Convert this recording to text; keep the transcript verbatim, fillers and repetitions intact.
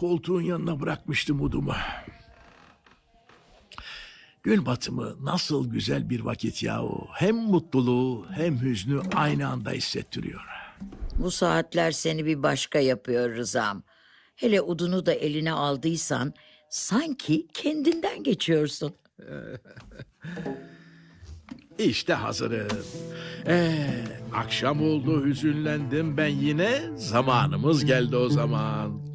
koltuğun yanına bırakmıştım udumu. Gün batımı nasıl güzel bir vakit yahu. Hem mutluluğu hem hüznü aynı anda hissettiriyor. Bu saatler seni bir başka yapıyor Rızam. Hele udunu da eline aldıysan sanki kendinden geçiyorsun. İşte hazırım. Ee, akşam oldu, hüzünlendim ben yine. Zamanımız geldi o zaman.